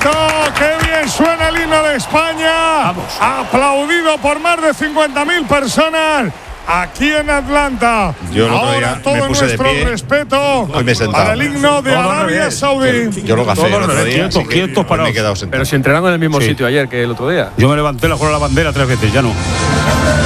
bonito! ¡Qué bien suena el himno de España! Vamos. Aplaudido por más de 50.000 personas aquí en Atlanta. Yo el otro Ahora día todo me puse de nuestro pie. respeto Hoy me he sentado. para el himno de Arabia Saudí. Yo lo gafé el otro día. Quietos, parados. Me he quedado sentado. Pero si entrenaron en el mismo Sí. sitio ayer que el otro día. Yo me levanté la bandera 3 veces, ya no.